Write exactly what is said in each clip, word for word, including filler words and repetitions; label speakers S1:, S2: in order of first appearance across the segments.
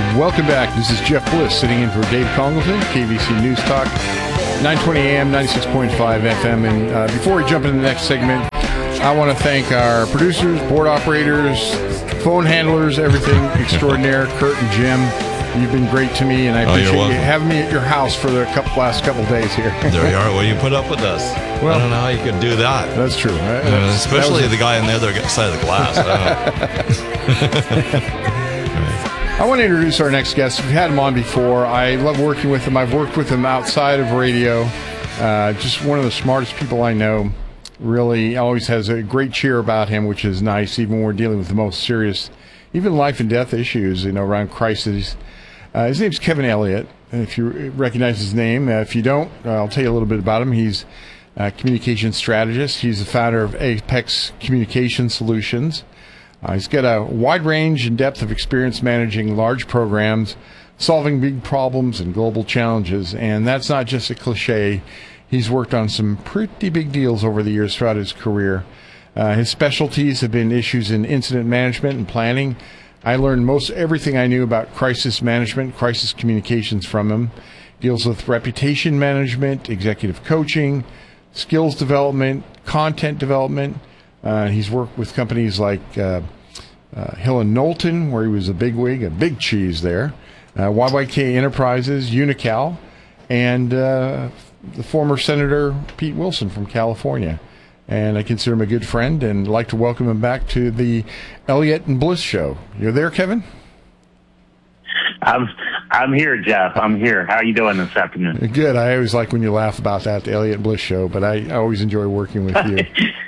S1: Welcome back. This is Jeff Bliss sitting in for Dave Congleton, K V C News Talk, nine twenty A M, ninety-six point five F M. And uh, before we jump into the next segment, I want to thank our producers, board operators, phone handlers, everything extraordinaire, Kurt and Jim. You've been great to me, and I appreciate oh, you having me at your house for the couple, last couple of days here.
S2: There you are. Well, you put up with us. Well, I don't know how you could do that.
S1: That's true. Right?
S2: Uh, that's, especially that the guy on the other side of the glass.
S1: I, I want to introduce our next guest. We've had him on before. I love working with him. I've worked with him outside of radio. Uh, just one of the smartest people I know. Really always has a great cheer about him, which is nice, even when we're dealing with the most serious, even life and death issues, you know, around crises. Uh, his name's Kevin Elliott, and if you recognize his name, uh, if you don't, uh, I'll tell you a little bit about him. He's a communication strategist. He's the founder of Apex Communication Solutions. Uh, he's got a wide range and depth of experience managing large programs, solving big problems and global challenges, and that's not just a cliche. He's worked on some pretty big deals over the years throughout his career. Uh, his specialties have been issues in incident management and planning. I learned most everything I knew about crisis management, crisis communications from him. Deals with reputation management, executive coaching, skills development, content development. Uh, he's worked with companies like uh, uh, Hill and Knowlton, where he was a bigwig, a big cheese there, uh, Y Y K Enterprises, Unical, and uh, the former Senator Pete Wilson from California. And I consider him a good friend and like to welcome him back to the Elliott and Bliss Show. You're there, Kevin?
S3: I'm I'm here, Jeff. I'm here. How are you doing this afternoon?
S1: Good. I always like when you laugh about that, the Elliott and Bliss Show, but I, I always enjoy working with you.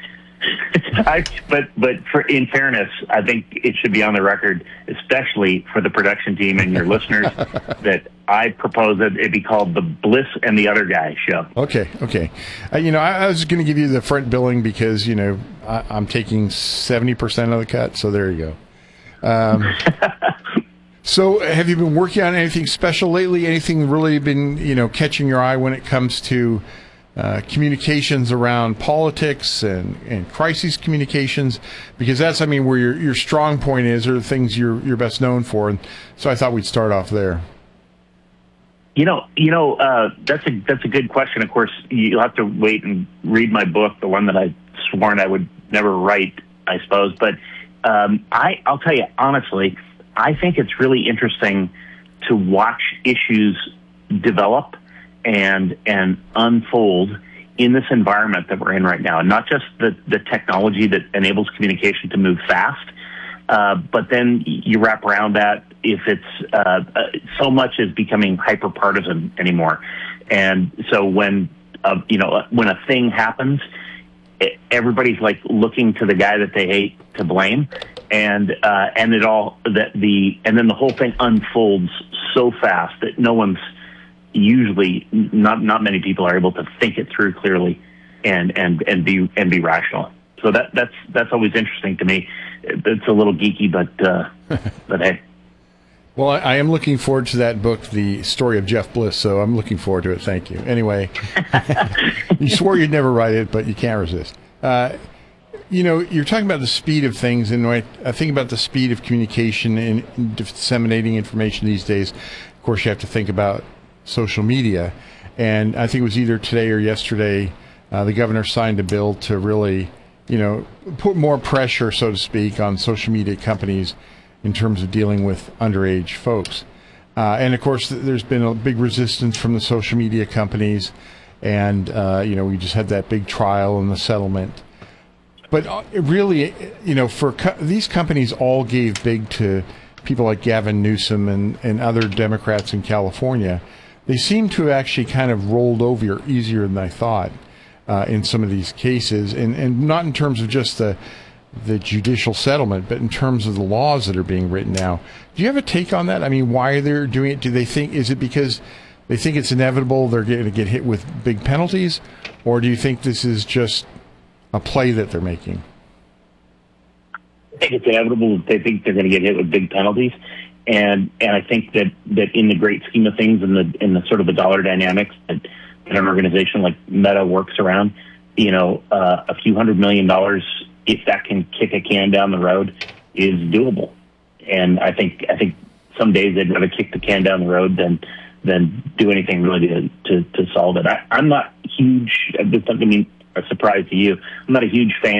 S3: I, but but for, in fairness, I think it should be on the record, especially for the production team and your listeners, that I propose that it be called the Bliss and the Other Guy Show.
S1: Okay, okay. Uh, you know, I, I was going to give you the front billing because, you know, I, I'm taking seventy percent of the cut, so there you go. Um, so have you been working on anything special lately? Anything really been, you know, catching your eye when it comes to Uh, communications around politics and, and crisis communications, because that's, I mean, where your your strong point is, or the things you're you're best known for, and so I thought we'd start off there.
S3: You know, you know, uh, that's a that's a good question. Of course, you'll have to wait and read my book, the one that I sworn I would never write, I suppose. But um, I, I'll tell you honestly, I think it's really interesting to watch issues develop and and unfold in this environment that we're in right now. And not just the, the technology that enables communication to move fast, uh, but then you wrap around that if it's uh, uh, so much is becoming hyper-partisan anymore. And so when, uh, you know, when a thing happens, it, everybody's like looking to the guy that they hate to blame. And uh, and it all, that the and then the whole thing unfolds so fast that no one's, usually not not many people are able to think it through clearly and and and be and be rational. So that that's that's always interesting to me. It's a little geeky, but uh, but hey.
S1: Well, I, I am looking forward to that book, The Story of Jeff Bliss. So I'm looking forward to it. Thank you. Anyway, you swore you'd never write it, but you can't resist. Uh, you know, you're talking about the speed of things, and I, I think about the speed of communication and disseminating information these days. Of course, you have to think about social media, and I think it was either today or yesterday uh, the governor signed a bill to really, you know, put more pressure, so to speak, on social media companies in terms of dealing with underage folks. Uh, and of course, there's been a big resistance from the social media companies, and uh, you know, we just had that big trial and the settlement. But really, you know, for co- these companies all gave big to people like Gavin Newsom and, and other Democrats in California. They seem to have actually kind of rolled over easier than I thought uh, in some of these cases, and, and not in terms of just the the judicial settlement, but in terms of the laws that are being written now. Do you have a take on that? I mean, why they're doing it? Do they think, is it because they think it's inevitable they're going to get hit with big penalties, or do you think this is just a play that they're making?
S3: I think it's inevitable that they think they're going to get hit with big penalties. And and I think that, that in the great scheme of things, in the in the sort of the dollar dynamics that, that an organization like Meta works around, you know, uh, a few hundred million dollars, if that can kick a can down the road, is doable. And I think I think some days they'd rather kick the can down the road than than do anything really to to, to solve it. I, I'm not huge. This doesn't mean a surprise to you. I'm not a huge fan